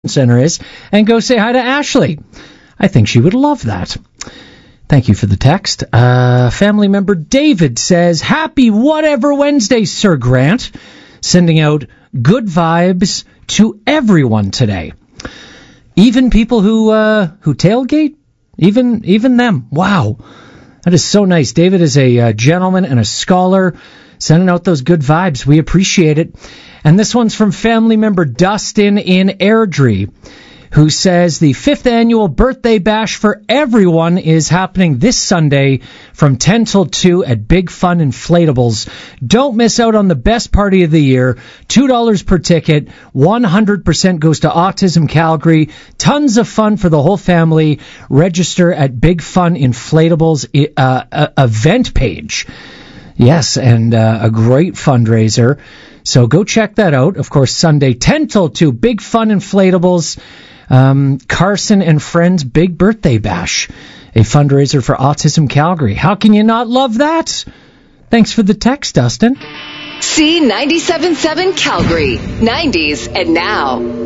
Center is, and go say hi to Ashley. I think she would love that. Thank you for the text. Family member David says, Happy Whatever Wednesday, Sir Grant. Sending out good vibes to everyone today. Even people who tailgate? Even them. Wow. That is so nice. David is a gentleman and a scholar, sending out those good vibes. We appreciate it. And this one's from family member Dustin in Airdrie, who says the 5th annual birthday bash for everyone is happening this Sunday from 10 till 2 at Big Fun Inflatables. Don't miss out on the best party of the year. $2 per ticket. 100% goes to Autism Calgary. Tons of fun for the whole family. Register at Big Fun Inflatables event page. Yes, and a great fundraiser. So go check that out. Of course, Sunday, 10 till 2, Big Fun Inflatables, Carson and Friends Big Birthday Bash, a fundraiser for Autism Calgary. How can you not love that? Thanks for the text, Dustin. C97.7 Calgary, 90s and now.